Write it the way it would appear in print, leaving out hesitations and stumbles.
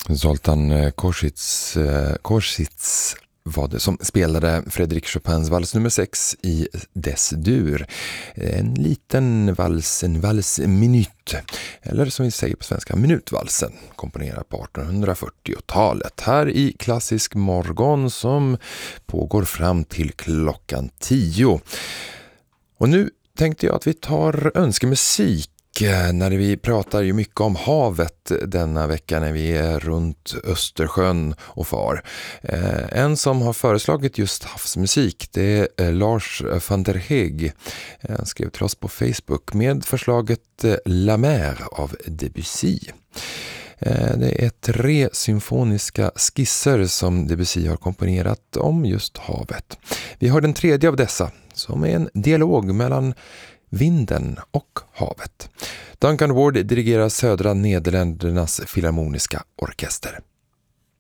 Zoltan Korsitz var det som spelade Frédéric Chopins vals nummer 6 i Des-dur. En liten vals, en valsminut, eller som vi säger på svenska, minutvalsen, komponerad på 1840-talet. Här i Klassisk morgon som pågår fram till klockan 10. Och nu tänkte jag att vi tar önskemusik. När vi pratar ju mycket om havet denna vecka när vi är runt Östersjön och far. En som har föreslagit just havsmusik, det är Lars van der Heeg. Han skrev till oss på Facebook med förslaget La Mer av Debussy. Det är 3 symfoniska skisser som Debussy har komponerat om just havet. Vi har den tredje av dessa som är en dialog mellan vinden och havet. Duncan Ward dirigerar södra Nederländernas filharmoniska orkester.